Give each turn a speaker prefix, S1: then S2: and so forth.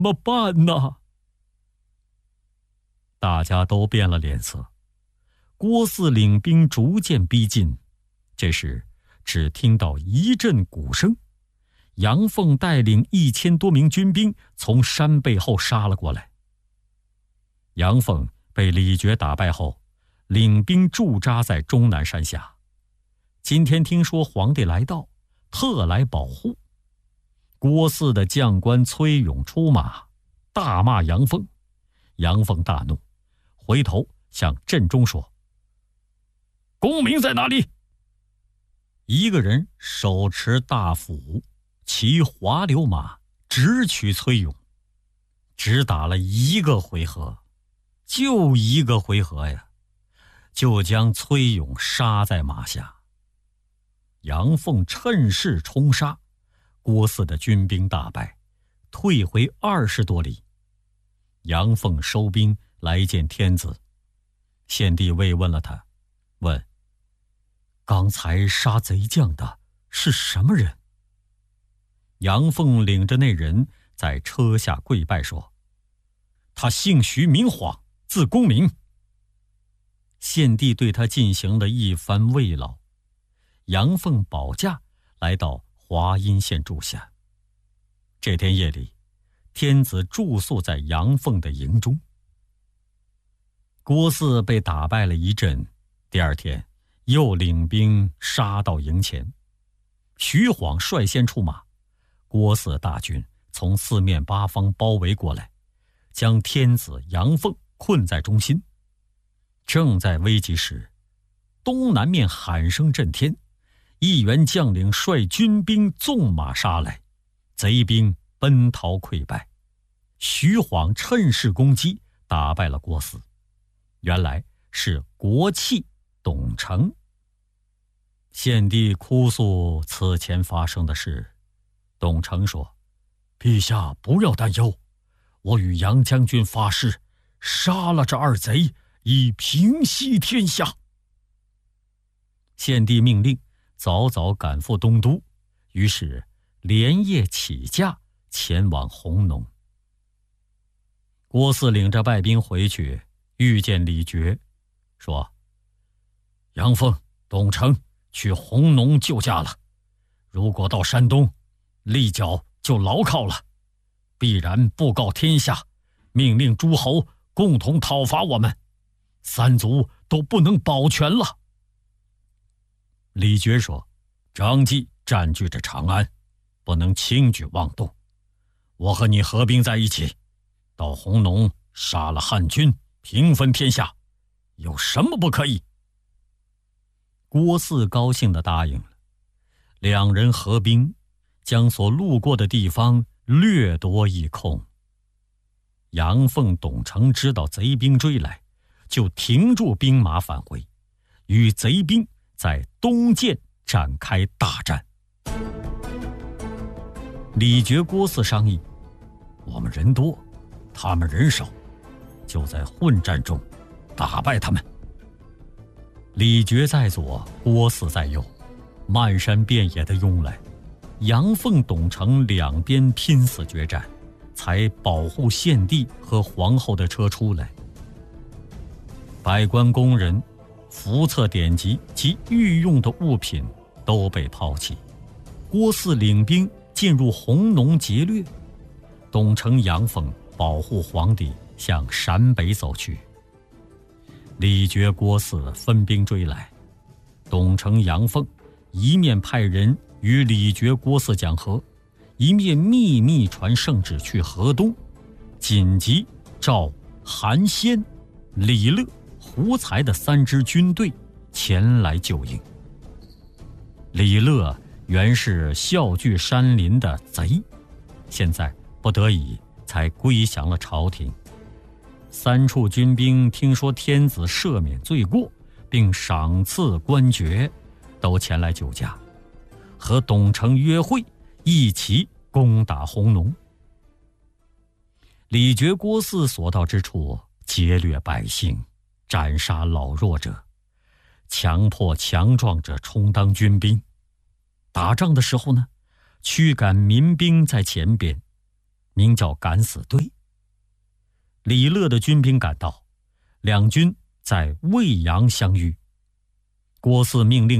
S1: 么办呢？大家都变了脸色。郭汜领兵逐渐逼近，这时只听到一阵鼓声，杨凤带领1000多名军兵从山背后杀了过来。杨凤被李傕打败后，领兵驻扎在终南山下。今天听说皇帝来到，特来保护。郭汜的将官崔勇出马，大骂杨凤。杨凤大怒，回头向阵中说：公明在哪里？一个人手持大斧，骑滑溜马，直取崔勇。只打了1个回合，就1个回合呀，就将崔勇杀在马下。杨凤趁势冲杀，郭汜的军兵大败，退回20多里。杨凤收兵来见天子，献帝慰问了他，问：刚才杀贼将的是什么人？杨凤领着那人在车下跪拜说：他姓徐名晃，字公明。献帝对他进行了一番慰劳。杨凤保驾来到华阴县住下。这天夜里，天子住宿在杨凤的营中。郭汜被打败了一阵，第2天又领兵杀到营前。徐晃率先出马，郭汜大军从4面8方包围过来，将天子杨凤困在中心。正在危急时，东南面喊声震天，一员将领率军兵纵马杀来，贼兵奔逃溃败。徐晃趁势攻击，打败了郭汜。原来是国戚董承。献帝哭诉此前发生的事。董承说：陛下不要担忧，我与杨将军发誓，杀了这2贼，以平息天下。献帝命令早早赶赴东都，于是连夜起驾前往弘农。郭汜领着败兵回去，遇见李傕，说：杨凤、董承去弘农救驾了，如果到山东，立脚就牢靠了，必然布告天下，命令诸侯共同讨伐我们，3族都不能保全了。李傕说：张继占据着长安，不能轻举妄动，我和你合兵在一起，到弘农杀了汉军，平分天下，有什么不可以？郭汜高兴地答应了。2人合兵，将所路过的地方掠夺一空。杨凤、董承知道贼兵追来，就停住兵马返回，与贼兵在东涧展开大战。李傕、郭汜商议：我们人多，他们人少，就在混战中打败他们。李傕在左，郭汜在右，漫山遍野的拥来。杨凤、董承两边拼死决战，才保护献帝和皇后的车出来。百官宫人、符册典籍及御用的物品都被抛弃。郭汜领兵进入弘农劫掠，董承、杨凤保护皇帝向陕北走去。李傕、郭汜分兵追来，董承、杨凤一面派人与李傕、郭汜讲和，一面秘密传圣旨去河东，紧急召韩先、李乐、胡才的3支军队前来救应。李乐原是笑聚山林的贼，现在不得已才归降了朝廷。3处军兵听说天子赦免罪过，并赏赐官爵，都前来救驾，和董承约会，一起攻打弘农。李傕、郭汜所到之处，劫掠百姓，斩杀老弱者，强迫强壮者充当军兵。打仗的时候呢，驱赶民兵在前边， 名叫敢死队。李乐的军兵赶到，两军在渭阳相遇。郭汜命令